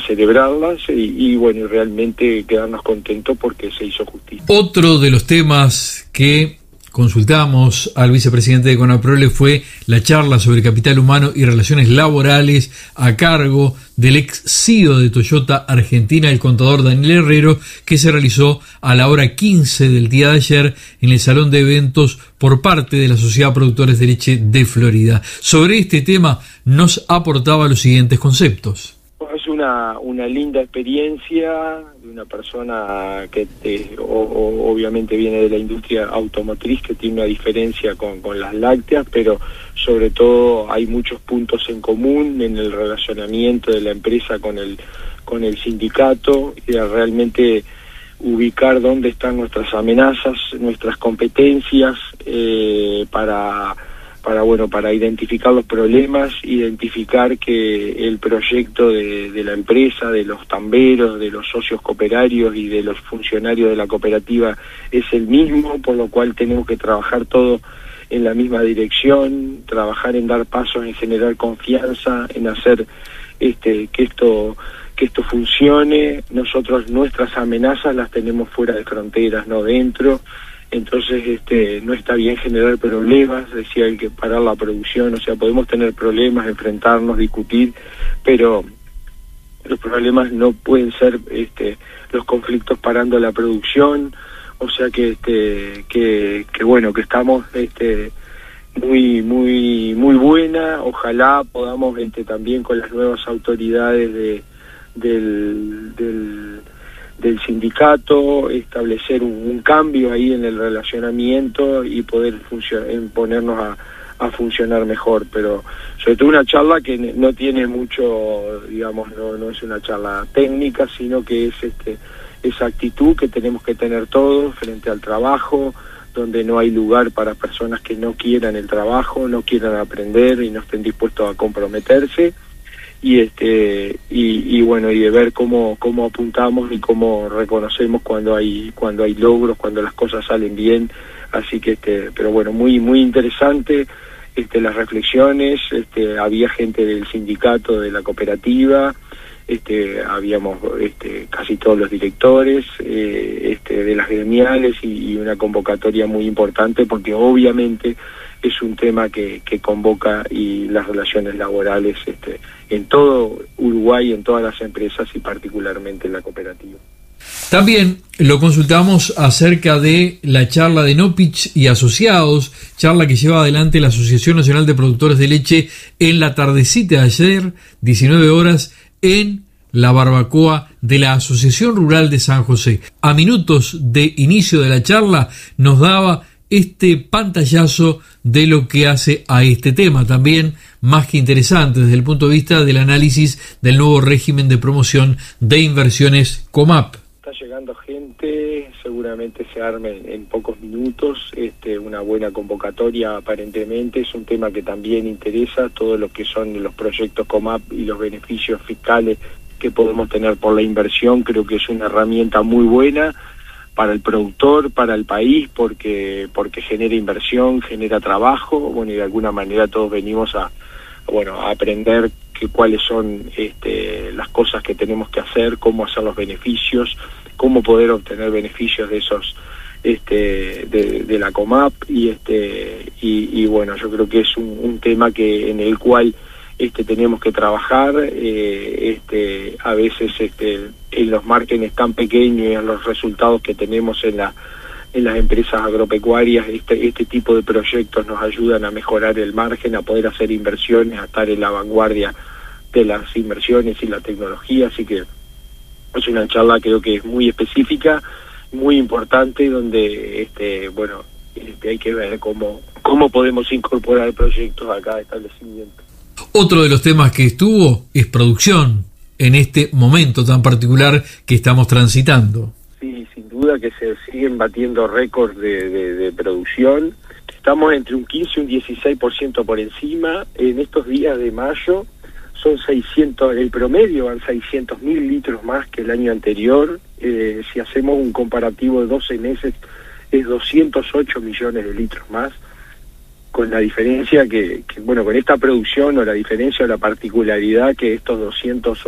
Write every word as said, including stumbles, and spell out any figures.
celebrarlas y, y bueno, y realmente quedarnos contentos porque se hizo justicia. Otro de los temas que consultamos al vicepresidente de CONAPROLE fue la charla sobre capital humano y relaciones laborales a cargo del ex C E O de Toyota Argentina, el contador Daniel Herrero, que se realizó a la hora quince del día de ayer en el salón de eventos por parte de la Sociedad Productores de Leche de Florida. Sobre este tema nos aportaba los siguientes conceptos. Es una, una linda experiencia de una persona que te, o, o, obviamente viene de la industria automotriz, que tiene una diferencia con, con las lácteas, pero sobre todo hay muchos puntos en común en el relacionamiento de la empresa con el, con el sindicato, y de realmente ubicar dónde están nuestras amenazas, nuestras competencias, eh, para... para bueno para identificar los problemas, identificar que el proyecto de, de la empresa, de los tamberos, de los socios cooperarios y de los funcionarios de la cooperativa es el mismo, por lo cual tenemos que trabajar todo en la misma dirección, trabajar en dar pasos, en generar confianza, en hacer este que esto que esto funcione. Nosotros nuestras amenazas las tenemos fuera de fronteras, no dentro. Entonces este no está bien generar problemas, decía el que parar la producción, o sea, podemos tener problemas, enfrentarnos, discutir, pero los problemas no pueden ser este los conflictos parando la producción, o sea que este que, que bueno, que estamos este muy muy muy buena, ojalá podamos este también con las nuevas autoridades de del del del sindicato establecer un, un cambio ahí en el relacionamiento y poder funcio- ponernos a, a funcionar mejor, pero sobre todo una charla que no tiene mucho, digamos, no, no es una charla técnica, sino que es este esa actitud que tenemos que tener todos frente al trabajo, donde no hay lugar para personas que no quieran el trabajo, no quieran aprender y no estén dispuestos a comprometerse. Y este y, y bueno y de ver cómo cómo apuntamos y cómo reconocemos cuando hay cuando hay logros, cuando las cosas salen bien, así que este pero bueno muy muy interesante este las reflexiones, este había gente del sindicato, de la cooperativa, este habíamos este casi todos los directores eh, este de las gremiales y, y una convocatoria muy importante porque obviamente es un tema que, que convoca y las relaciones laborales este, en todo Uruguay, en todas las empresas y particularmente en la cooperativa. También lo consultamos acerca de la charla de Nopich y Asociados, charla que lleva adelante la Asociación Nacional de Productores de Leche en la tardecita de ayer, diecinueve horas, en la barbacoa de la Asociación Rural de San José. A minutos de inicio de la charla nos daba este pantallazo de lo que hace a este tema, también más que interesante desde el punto de vista del análisis del nuevo régimen de promoción de inversiones COMAP. Está llegando gente, seguramente se arme en, en pocos minutos, este, una buena convocatoria aparentemente, es un tema que también interesa, todo lo que son los proyectos COMAP y los beneficios fiscales que podemos tener por la inversión, creo que es una herramienta muy buena para el productor, para el país, porque porque genera inversión, genera trabajo, bueno, y de alguna manera todos venimos a, bueno, a aprender que cuáles son este, las cosas que tenemos que hacer, cómo hacer los beneficios, cómo poder obtener beneficios de esos este de, de la COMAP y este y, y bueno, yo creo que es un, un tema que en el cual este tenemos que trabajar, eh, este a veces este en los márgenes tan pequeños y en los resultados que tenemos en la en las empresas agropecuarias, este este tipo de proyectos nos ayudan a mejorar el margen, a poder hacer inversiones, a estar en la vanguardia de las inversiones y la tecnología, así que es una charla creo que es muy específica, muy importante, donde este bueno este, hay que ver cómo cómo podemos incorporar proyectos a cada establecimiento. Otro de los temas que estuvo es producción en este momento tan particular que estamos transitando. Sí, sin duda que se siguen batiendo récords de, de, de producción. Estamos entre un quince y un dieciséis por ciento por encima. En estos días de mayo son seiscientos, el promedio van seiscientos mil litros más que el año anterior. Eh, si hacemos un comparativo de doce meses, es doscientos ocho millones de litros más. Con la diferencia que, que, bueno, con esta producción o la diferencia o la particularidad que estos doscientos